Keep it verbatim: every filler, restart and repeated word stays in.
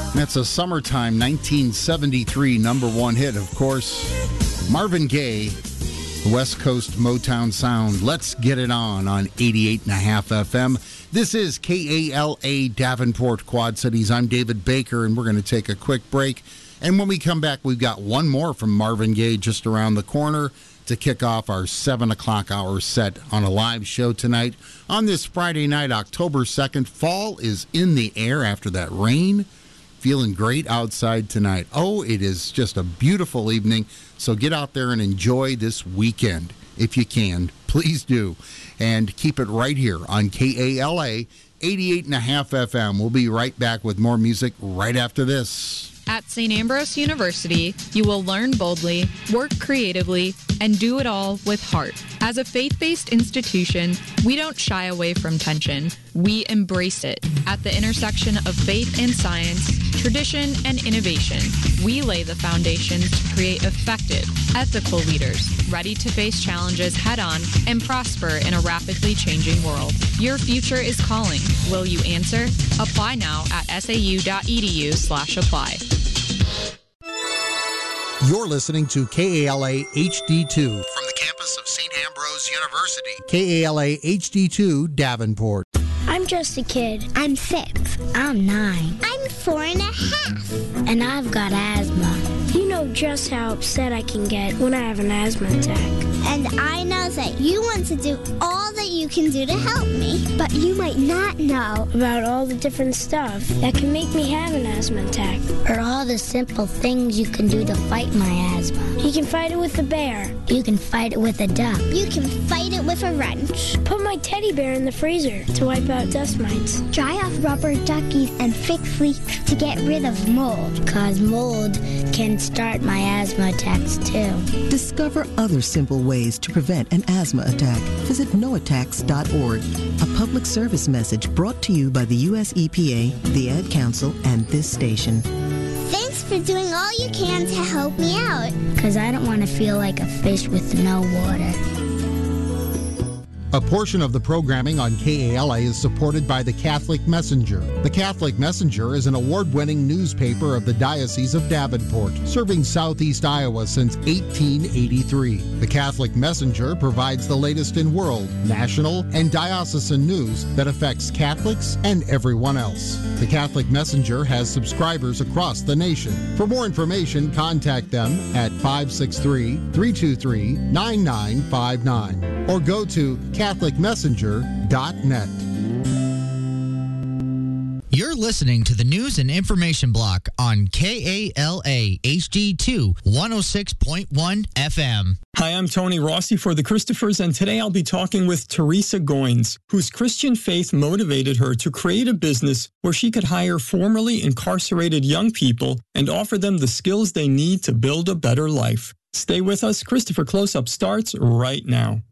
That's a summertime nineteen seventy-three number one hit, of course. Marvin Gaye, the West Coast Motown sound. Let's get it on on eighty-eight point five F M. This is K A L A Davenport, Quad Cities. I'm David Baker, and we're going to take a quick break. And when we come back, we've got one more from Marvin Gaye just around the corner to kick off our seven o'clock hour set on a live show tonight. On this Friday night, October second, fall is in the air after that rain. Feeling great outside tonight. Oh, it is just a beautiful evening. So get out there and enjoy this weekend. If you can, please do. And keep it right here on K A L A eighty-eight point five F M. We'll be right back with more music right after this. At Saint Ambrose University, you will learn boldly, work creatively, and do it all with heart. As a faith-based institution, we don't shy away from tension. We embrace it. At the intersection of faith and science, tradition and innovation, we lay the foundations to create effective, ethical leaders, ready to face challenges head-on and prosper in a rapidly changing world. Your future is calling. Will you answer? Apply now at sau.edu slash apply. You're listening to K A L A H D two from the campus of Saint Ambrose University. K A L A H D two Davenport. I'm just a kid. I'm six. I'm nine. I'm four and a half. And I've got asthma. You know just how upset I can get when I have an asthma attack. And I know that you want to do all that you can do to help me. But you might not know about all the different stuff that can make me have an asthma attack. Or all the simple things you can do to fight my asthma. You can fight it with a bear. You can fight it with a duck. You can fight it with a wrench. Put my teddy bear in the freezer to wipe out dust mites. Dry off rubber duckies and fix leaks to get rid of mold. Cause mold can start my asthma attacks too. Discover other simple ways to prevent an asthma attack. Visit no attacks dot org. A public service message brought to you by the U S E P A, the Ad Council, and this station. Thanks for doing all you can to help me out. Cause I don't want to feel like a fish with no water. A portion of the programming on K A L A is supported by the Catholic Messenger. The Catholic Messenger is an award-winning newspaper of the Diocese of Davenport, serving southeast Iowa since eighteen eighty-three. The Catholic Messenger provides the latest in world, national, and diocesan news that affects Catholics and everyone else. The Catholic Messenger has subscribers across the nation. For more information, contact them at five six three, three two three, nine nine five nine or go to catholic messenger dot net. You're listening to the News and Information Block on K A L A H D two one oh six point one F M. Hi, I'm Tony Rossi for the Christophers, and today I'll be talking with Teresa Goins, whose Christian faith motivated her to create a business where she could hire formerly incarcerated young people and offer them the skills they need to build a better life. Stay with us. Christopher Close-Up starts right now.